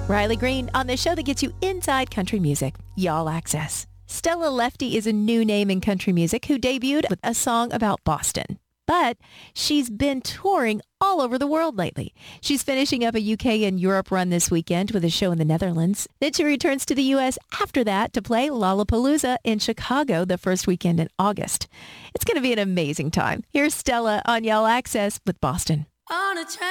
Riley Green on the show that gets you inside country music, Y'all Access. Stella Lefty is a new name in country music who debuted with a song about Boston. But she's been touring all over the world lately. She's finishing up a UK and Europe run this weekend with a show in the Netherlands. Then she returns to the U.S. after that to play Lollapalooza in Chicago the first weekend in August. It's going to be an amazing time. Here's Stella on Y'all Access with Boston.